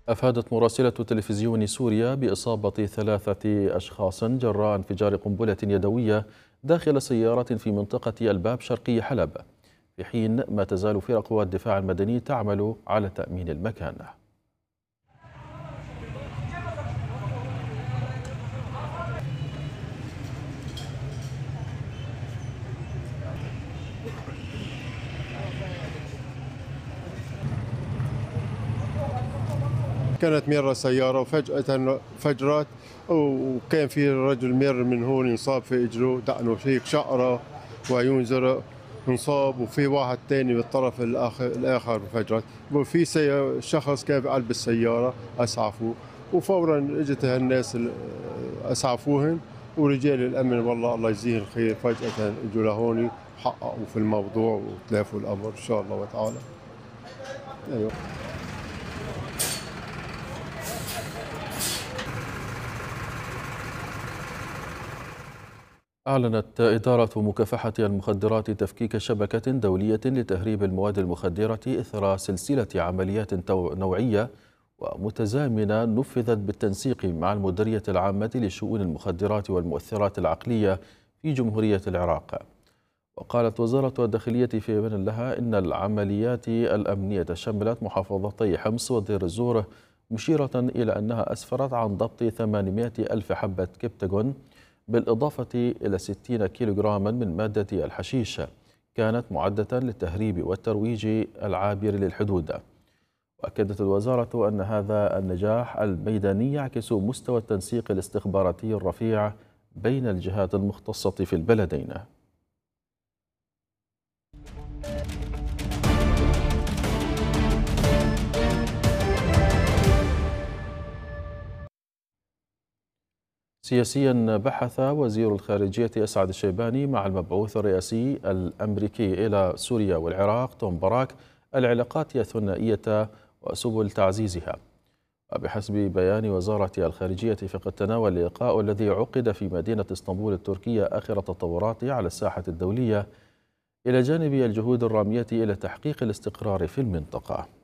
أفادت مراسلة تلفزيون سوريا بإصابة 3 أشخاص جراء انفجار قنبلة يدوية داخل سيارة في منطقة الباب شرقي حلب، في حين ما تزال فرق قوات الدفاع المدني تعمل على تأمين المكان. كانت مرة سيارة وفجأة فجرت، وكان في رجل مر من هون انصاب في اجره، دقنه هيك شقرة وعيون زرق انصاب، وفي واحد تاني بالطرف الآخر فجرت، وفي شخص كان بقلب السيارة أسعفوه، وفورا اجت هالناس أسعفوهن، ورجال الأمن والله الله يجزيهم الخير فجأة اجوا لهون حققوا في الموضوع وتلافوا الأمر إن شاء الله وتعالى. أيوه. أعلنت إدارة مكافحة المخدرات تفكيك شبكة دولية لتهريب المواد المخدرة إثر سلسلة عمليات نوعية ومتزامنة نفذت بالتنسيق مع المديرية العامة لشؤون المخدرات والمؤثرات العقلية في جمهورية العراق. وقالت وزارة الداخلية في بيان لها إن العمليات الأمنية شملت محافظتي حمص ودير الزور، مشيرة إلى أنها أسفرت عن ضبط 800 ألف حبة كبتاغون، بالإضافة إلى 60 كيلوغراما من مادة الحشيش كانت معدة للتهريب والترويج العابر للحدود. وأكدت الوزارة أن هذا النجاح الميداني يعكس مستوى التنسيق الاستخباراتي الرفيع بين الجهات المختصة في البلدين. سياسيا، بحث وزير الخارجية أسعد الشيباني مع المبعوث الرئاسي الأمريكي إلى سوريا والعراق توم باراك العلاقات الثنائية وسبل تعزيزها. وبحسب بيان وزارة الخارجية فقد تناول اللقاء الذي عقد في مدينة اسطنبول التركية آخر التطورات على الساحة الدولية إلى جانب الجهود الرامية إلى تحقيق الاستقرار في المنطقة.